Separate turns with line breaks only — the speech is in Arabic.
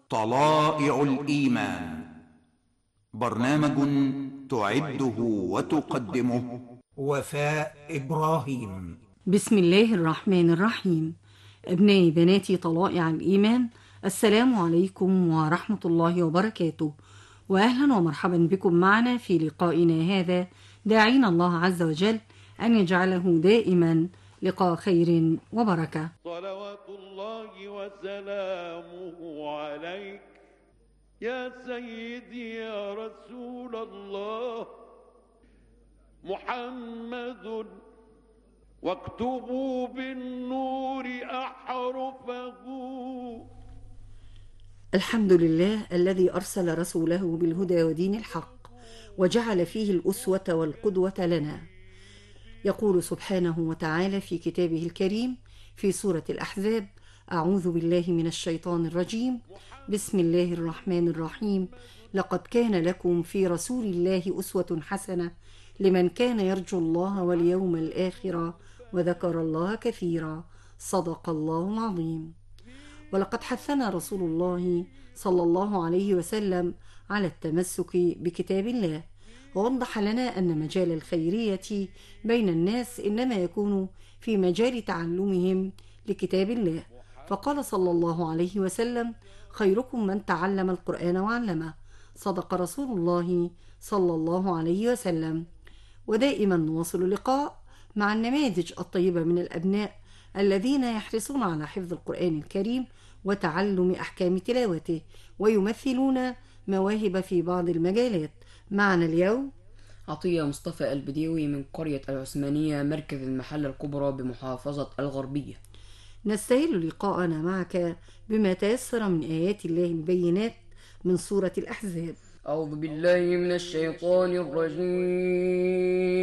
طلائع الإيمان، برنامج تعده وتقدمه وفاء إبراهيم.
بسم الله الرحمن الرحيم. أبنائي بناتي طلائع الإيمان، السلام عليكم ورحمة الله وبركاته، وأهلا ومرحبا بكم معنا في لقائنا هذا، داعين الله عز وجل أن يجعله دائما لقاء خير وبركة.
صلوات الله وسلامه عليك يا سيدي يا رسول الله محمد، واكتبوا بالنور أحرفه.
الحمد لله الذي أرسل رسوله بالهدى ودين الحق وجعل فيه الأسوة والقدوة لنا. يقول سبحانه وتعالى في كتابه الكريم في سورة الأحزاب: أعوذ بالله من الشيطان الرجيم، بسم الله الرحمن الرحيم. لقد كان لكم في رسول الله أسوة حسنة لمن كان يرجو الله واليوم الآخر وذكر الله كثيرا. صدق الله العظيم. ولقد حثنا رسول الله صلى الله عليه وسلم على التمسك بكتاب الله، ووضح لنا أن مجال الخيرية بين الناس إنما يكون في مجال تعلمهم لكتاب الله، فقال صلى الله عليه وسلم: خيركم من تعلم القرآن وعلمه. صدق رسول الله صلى الله عليه وسلم. ودائما نواصل اللقاء مع النماذج الطيبة من الأبناء الذين يحرصون على حفظ القرآن الكريم وتعلم أحكام تلاوته، ويمثلون مواهب في بعض المجالات. معنا اليوم
عطية مصطفى البديوي من قرية العثمانية، مركز المحلة الكبرى بمحافظة الغربية.
نستهل لقاءنا معك بما تيسر من آيات الله البينات من سورة الأحزاب.
أعوذ بالله من الشيطان الرجيم.